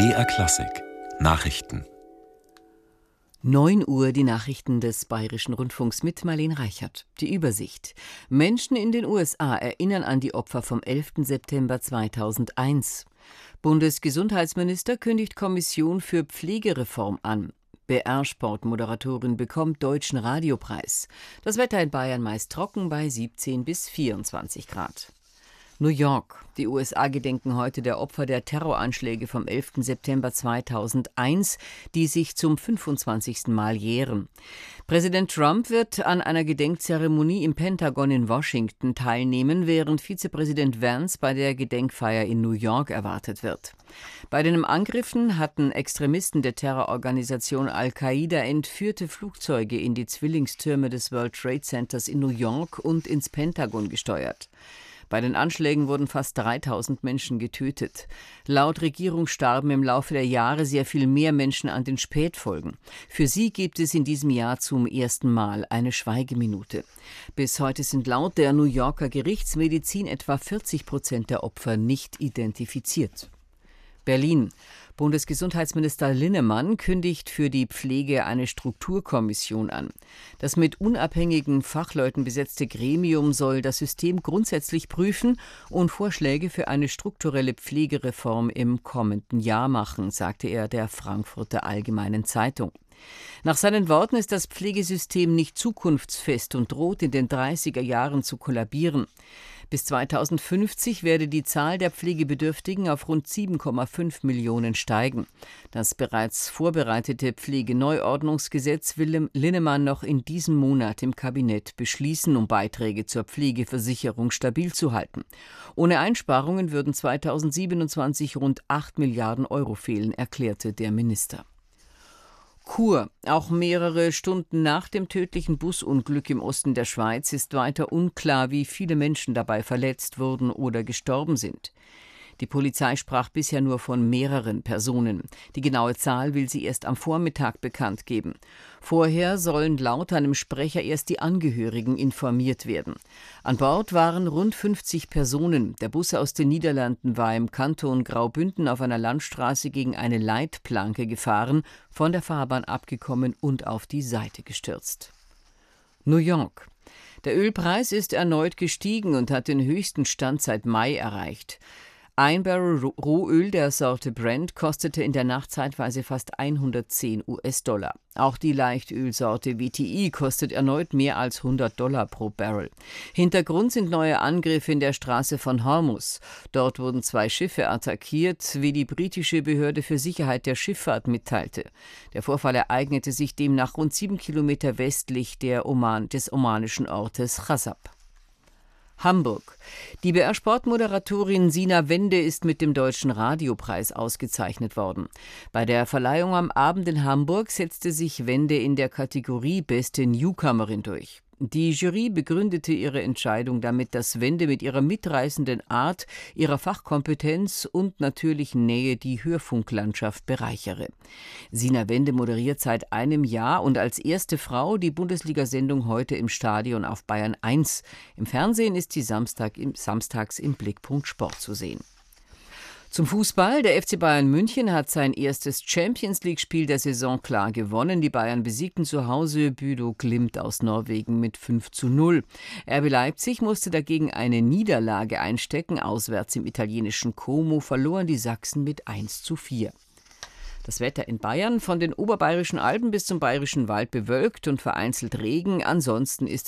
BR Klassik Nachrichten. 9 Uhr die Nachrichten des Bayerischen Rundfunks mit Marlene Reichert. Die Übersicht. Menschen in den USA erinnern an die Opfer vom 11. September 2001. Bundesgesundheitsminister kündigt Kommission für Pflegereform an. BR-Sportmoderatorin bekommt Deutschen Radiopreis. Das Wetter in Bayern meist trocken bei 17 bis 24 Grad. New York. Die USA gedenken heute der Opfer der Terroranschläge vom 11. September 2001, die sich zum 25. Mal jähren. Präsident Trump wird an einer Gedenkzeremonie im Pentagon in Washington teilnehmen, während Vizepräsident Vance bei der Gedenkfeier in New York erwartet wird. Bei den Angriffen hatten Extremisten der Terrororganisation Al-Qaida entführte Flugzeuge in die Zwillingstürme des World Trade Centers in New York und ins Pentagon gesteuert. Bei den Anschlägen wurden fast 3000 Menschen getötet. Laut Regierung starben im Laufe der Jahre sehr viel mehr Menschen an den Spätfolgen. Für sie gibt es in diesem Jahr zum ersten Mal eine Schweigeminute. Bis heute sind laut der New Yorker Gerichtsmedizin etwa 40% der Opfer nicht identifiziert. Berlin. Bundesgesundheitsminister Linnemann kündigt für die Pflege eine Strukturkommission an. Das mit unabhängigen Fachleuten besetzte Gremium soll das System grundsätzlich prüfen und Vorschläge für eine strukturelle Pflegereform im kommenden Jahr machen, sagte er der Frankfurter Allgemeinen Zeitung. Nach seinen Worten ist das Pflegesystem nicht zukunftsfest und droht in den 30er Jahren zu kollabieren. Bis 2050 werde die Zahl der Pflegebedürftigen auf rund 7,5 Millionen steigen. Das bereits vorbereitete Pflegeneuordnungsgesetz will Linnemann noch in diesem Monat im Kabinett beschließen, um Beiträge zur Pflegeversicherung stabil zu halten. Ohne Einsparungen würden 2027 rund 8 Milliarden Euro fehlen, erklärte der Minister. Chur. Auch mehrere Stunden nach dem tödlichen Busunglück im Osten der Schweiz ist weiter unklar, wie viele Menschen dabei verletzt wurden oder gestorben sind. Die Polizei sprach bisher nur von mehreren Personen. Die genaue Zahl will sie erst am Vormittag bekannt geben. Vorher sollen laut einem Sprecher erst die Angehörigen informiert werden. An Bord waren rund 50 Personen. Der Bus aus den Niederlanden war im Kanton Graubünden auf einer Landstraße gegen eine Leitplanke gefahren, von der Fahrbahn abgekommen und auf die Seite gestürzt. New York. Der Ölpreis ist erneut gestiegen und hat den höchsten Stand seit Mai erreicht. Ein Barrel Rohöl der Sorte Brent kostete in der Nacht zeitweise fast 110 US-Dollar. Auch die Leichtölsorte WTI kostet erneut mehr als $100 pro Barrel. Hintergrund sind neue Angriffe in der Straße von Hormuz. Dort wurden 2 Schiffe attackiert, wie die britische Behörde für Sicherheit der Schifffahrt mitteilte. Der Vorfall ereignete sich demnach rund 7 Kilometer westlich des omanischen Ortes Chassab. Hamburg. Die BR-Sportmoderatorin Sina Wende ist mit dem Deutschen Radiopreis ausgezeichnet worden. Bei der Verleihung am Abend in Hamburg setzte sich Wende in der Kategorie Beste Newcomerin durch. Die Jury begründete ihre Entscheidung damit, dass Wende mit ihrer mitreißenden Art, ihrer Fachkompetenz und natürlichen Nähe die Hörfunklandschaft bereichere. Sina Wende moderiert seit einem Jahr und als erste Frau die Bundesliga-Sendung Heute im Stadion auf Bayern 1. Im Fernsehen ist sie samstags im Blickpunkt Sport zu sehen. Zum Fußball. Der FC Bayern München hat sein erstes Champions-League-Spiel der Saison klar gewonnen. Die Bayern besiegten zu Hause Bodo Glimt aus Norwegen mit 5:0. RB Leipzig musste dagegen eine Niederlage einstecken. Auswärts im italienischen Como verloren die Sachsen mit 1:4. Das Wetter in Bayern: von den oberbayerischen Alpen bis zum Bayerischen Wald bewölkt und vereinzelt Regen. Ansonsten ist